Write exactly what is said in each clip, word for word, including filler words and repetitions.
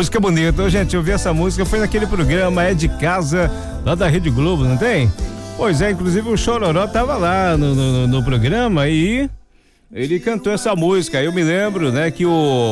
Música bonita, gente, eu vi essa música, foi naquele programa É de Casa, lá da Rede Globo, não tem? Pois é, inclusive o Chororó tava lá no, no, no programa e ele cantou essa música. Eu me lembro, né, que o,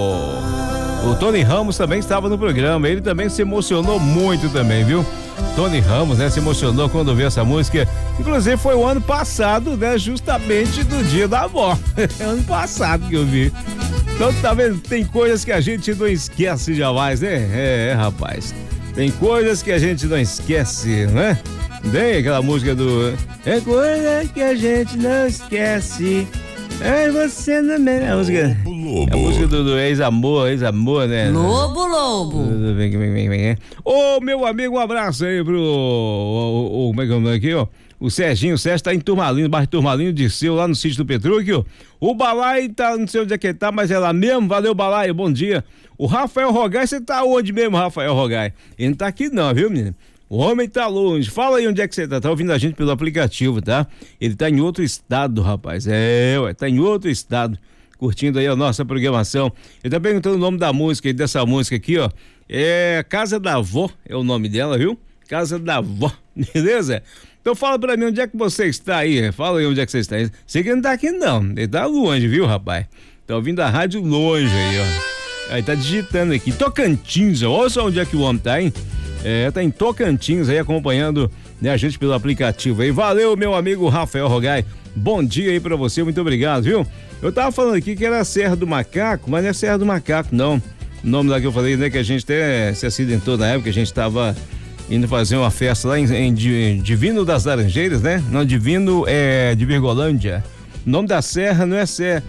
o Tony Ramos também estava no programa, ele também se emocionou muito também, viu? Tony Ramos, né, se emocionou quando viu essa música. Inclusive foi o ano passado, né, justamente do Dia da Avó. Ano passado que eu vi. Então, tá vendo? Tem coisas que a gente não esquece jamais, né? É, é, rapaz. Tem coisas que a gente não esquece, né? Tem aquela música do... É coisa que a gente não esquece. É você não me... A música... Lobo. É a música do, do ex-amor, ex-amor, né? Lobo, Lobo. Vem, vem, vem, vem. Ô, meu amigo, um abraço aí pro... O, o, como é que é o nome aqui, ó? O Serginho, o Sérgio tá em Turmalino, bairro Turmalino, Dirceu, lá no sítio do Petrúquio. O Balai tá, não sei onde é que ele tá, mas é lá mesmo. Valeu, Balai, bom dia. O Rafael Rogai, você tá onde mesmo, Rafael Rogai? Ele não tá aqui não, viu, menino? O homem tá longe. Fala aí onde é que você tá. Tá ouvindo a gente pelo aplicativo, tá? Ele tá em outro estado, rapaz. É, ué, tá em outro estado. Curtindo aí a nossa programação. Ele tá perguntando o nome da música e dessa música aqui, ó. É Casa da Avó, é o nome dela, viu? Casa da Avó, beleza? Então fala pra mim onde é que você está aí. Fala aí onde é que você está. Você que não tá aqui não. Ele tá longe, viu, rapaz? Tá ouvindo a rádio longe aí, ó. Aí tá digitando aqui. Tocantins, ó. Olha só onde é que o homem tá, hein? É, tá em Tocantins aí acompanhando, né, a gente pelo aplicativo aí. Valeu, meu amigo Rafael Rogai. Bom dia aí pra você, muito obrigado, viu? Eu tava falando aqui que era Serra do Macaco, mas não é Serra do Macaco, não. O nome lá que eu falei, né, que a gente até se acidentou na época, a gente tava indo fazer uma festa lá em, em Divino das Laranjeiras, né? Não, Divino é de Virgolândia. O nome da serra não é Serra.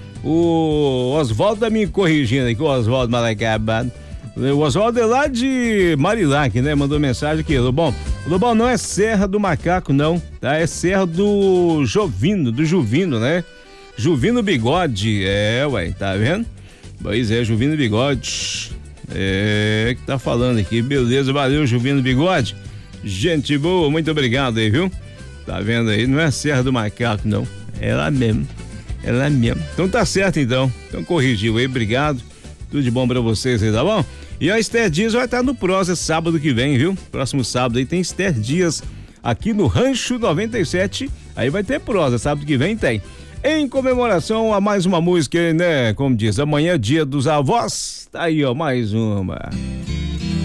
O Oswaldo tá me corrigindo aqui, o Oswaldo Malacabado. O Oswaldo é lá de Marilac, né? Mandou mensagem aqui, Lobão. Lobão, não é Serra do Macaco, não, tá? É Serra do Jovino, do Juvino, né? Juvino Bigode, é, ué, tá vendo? Pois é, Juvino Bigode. É, que tá falando aqui, beleza, valeu, Juvino Bigode. Gente boa, muito obrigado aí, viu? Tá vendo aí? Não é Serra do Macaco, não. É lá mesmo. É lá mesmo. Então tá certo, então. Então corrigiu aí, obrigado. Tudo de bom pra vocês aí, tá bom? E a Esther Dias vai estar no Prosa sábado que vem, viu? Próximo sábado aí tem Esther Dias aqui no Rancho noventa e sete. Aí vai ter Prosa, sábado que vem tem. Em comemoração a mais uma música, né? Como diz, amanhã é dia dos avós. Tá aí, ó, mais uma.